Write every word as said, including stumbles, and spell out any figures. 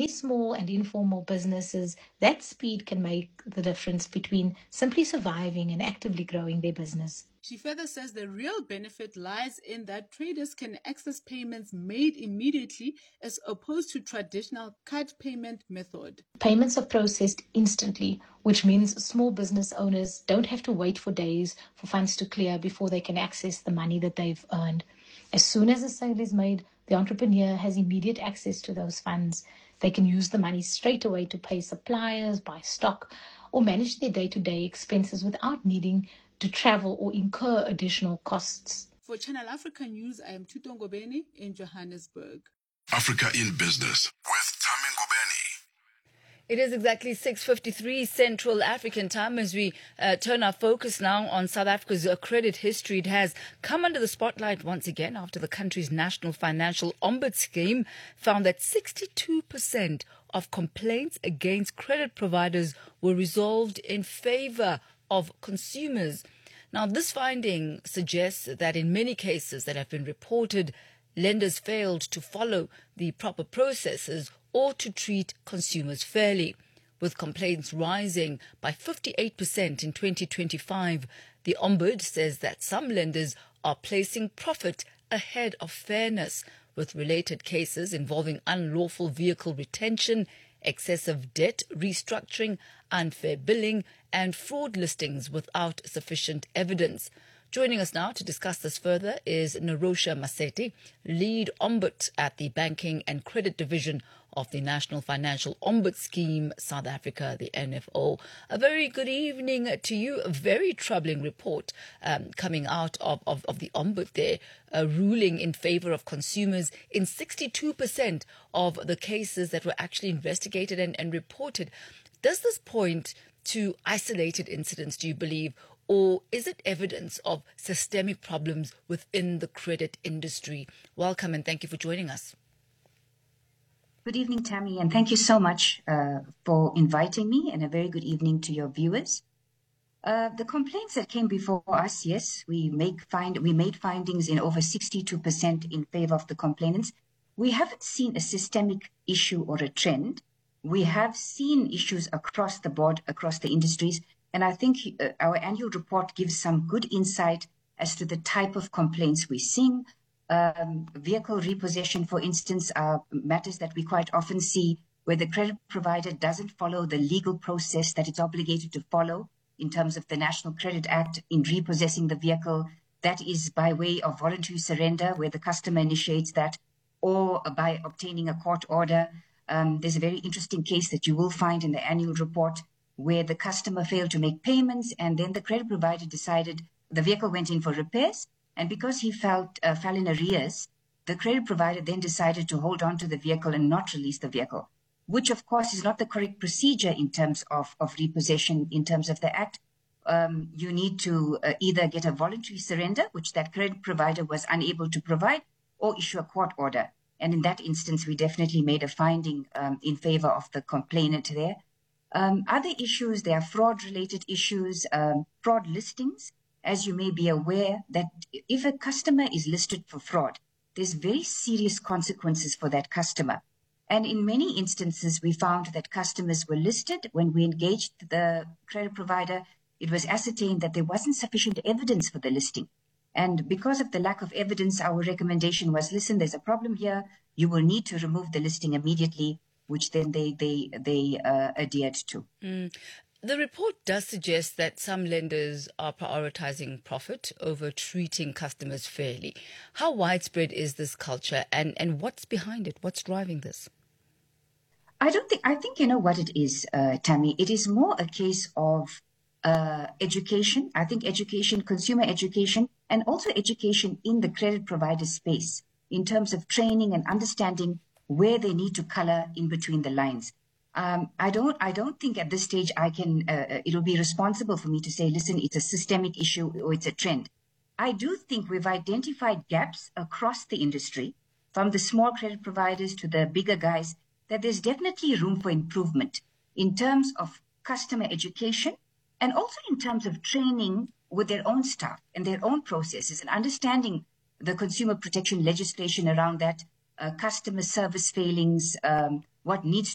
very small and informal businesses, that speed can make the difference between simply surviving and actively growing their business. She further says the real benefit lies in that traders can access payments made immediately as opposed to traditional card payment method. Payments are processed instantly, which means small business owners don't have to wait for days for funds to clear before they can access the money that they've earned. As soon as a sale is made, the entrepreneur has immediate access to those funds. They can use the money straight away to pay suppliers, buy stock, or manage their day-to-day expenses without needing to travel or incur additional costs. For Channel Africa News, I am Tuto Ngobeni in Johannesburg. Africa in Business with Tami Ngobeni. It is exactly six fifty-three Central African time as we uh, turn our focus now on South Africa's uh, credit history. It has come under the spotlight once again after the country's National Financial Ombudsman Scheme found that sixty-two percent of complaints against credit providers were resolved in favor of consumers. Now, this finding suggests that in many cases that have been reported, lenders failed to follow the proper processes or to treat consumers fairly. With complaints rising by fifty-eight percent in twenty twenty-five, the Ombudsman says that some lenders are placing profit ahead of fairness, with related cases involving unlawful vehicle retention, excessive debt restructuring, unfair billing, and fraud listings without sufficient evidence. Joining us now to discuss this further is Nerosha Maseti, lead ombudsman at the Banking and Credit Division of the National Financial Ombudsman Scheme, South Africa, the N F O. A very good evening to you. A very troubling report um, coming out of, of, of the Ombudsman there, uh, ruling in favor of consumers in sixty-two percent of the cases that were actually investigated and, and reported. Does this point to isolated incidents, do you believe, or is it evidence of systemic problems within the credit industry? Welcome and thank you for joining us. Good evening, Tammy, and thank you so much uh, for inviting me, and a very good evening to your viewers. Uh, the complaints that came before us, yes, we make find we made findings in over sixty-two percent in favor of the complainants. We haven't seen a systemic issue or a trend. We have seen issues across the board, across the industries, and I think uh, our annual report gives some good insight as to the type of complaints we're seeing. Um, vehicle repossession, for instance, are matters that we quite often see where the credit provider doesn't follow the legal process that it's obligated to follow in terms of the National Credit Act in repossessing the vehicle. That is by way of voluntary surrender, where the customer initiates that, or by obtaining a court order. Um, there's a very interesting case that you will find in the annual report where the customer failed to make payments, and then the credit provider decided the vehicle went in for repairs. And because he felt uh, fell in arrears, the credit provider then decided to hold on to the vehicle and not release the vehicle, which of course is not the correct procedure in terms of, of repossession. In terms of the Act, um, you need to uh, either get a voluntary surrender, which that credit provider was unable to provide, or issue a court order. And in that instance, we definitely made a finding um, in favor of the complainant there. Um, other issues, there are fraud-related issues, um, fraud listings. As you may be aware, that if a customer is listed for fraud, there's very serious consequences for that customer. And in many instances, we found that customers were listed. When we engaged the credit provider, it was ascertained that there wasn't sufficient evidence for the listing. And because of the lack of evidence, our recommendation was, listen, there's a problem here. You will need to remove the listing immediately, which then they, they, they uh, adhered to. Mm. The report does suggest that some lenders are prioritizing profit over treating customers fairly. How widespread is this culture, and, and what's behind it? What's driving this? I don't think, I think you know what it is, uh, Tammy. It is more a case of uh, education. I think education, consumer education, and also education in the credit provider space in terms of training and understanding where they need to color in between the lines. Um, I don't. I don't think at this stage I can. Uh, it will be responsible for me to say, listen, it's a systemic issue or it's a trend. I do think we've identified gaps across the industry, from the small credit providers to the bigger guys, that there's definitely room for improvement in terms of customer education and also in terms of training with their own staff and their own processes and understanding the consumer protection legislation around that, uh, customer service failings, um, what needs